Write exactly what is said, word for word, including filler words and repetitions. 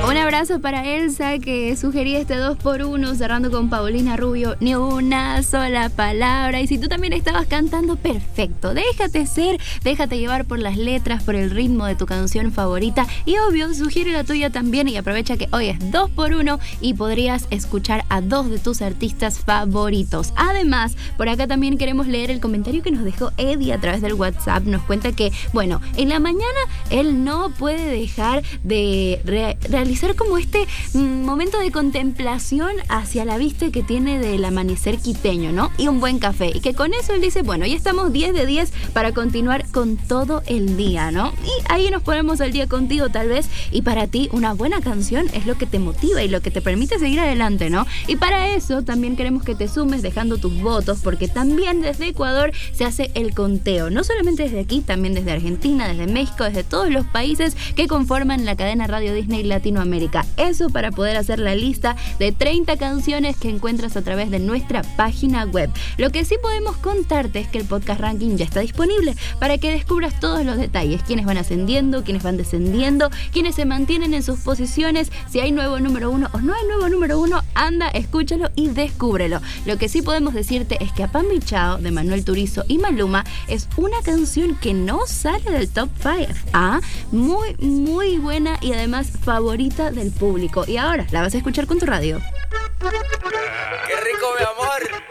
Un abrazo para Elsa, que sugería este dos por uno, cerrando con Paulina Rubio, ni una sola palabra. Y si tú también estabas cantando, perfecto, déjate ser, déjate llevar por las letras, por el ritmo de tu canción favorita. Y obvio, sugiere la tuya también y aprovecha que hoy es dos por uno y podrías escuchar a dos de tus artistas favoritos. Además, por acá también queremos leer el comentario que nos dejó Eddie a través del WhatsApp. Nos cuenta que, bueno, en la mañana él no puede dejar de re- realizar como este mm, momento de contemplación hacia la vista que tiene del amanecer quiteño, ¿no? Y un buen café. Y que con eso él dice, bueno, ya estamos diez de diez para continuar con todo el día, ¿no? Y ahí nos ponemos al día contigo tal vez, y para ti una buena canción es lo que te motiva y lo que te permite seguir adelante, ¿no? Y para eso también queremos que te sumes dejando tus votos, porque también desde Ecuador se hace el conteo, no solamente desde aquí, también desde Argentina, desde México, desde todos los países que conforman la cadena Radio Disney Latinoamérica. Eso para poder hacer la lista de treinta canciones que encuentras a través de nuestra página web. Lo que sí podemos contarte es que el podcast ranking ya está disponible para que descubras todos los detalles, quiénes van ascendiendo, quiénes van descendiendo, quiénes se mantienen en sus posiciones, si hay nuevo número uno o no hay nuevo número uno, anda, escúchalo y descúbrelo. Lo que sí podemos decirte es que A Pan Bichao de Manuel Turizo y Maluma es una canción que no sale del top cinco. Ah, muy, muy buena y además favorita del público. Y ahora la vas a escuchar con tu radio. ¡Qué rico, mi amor!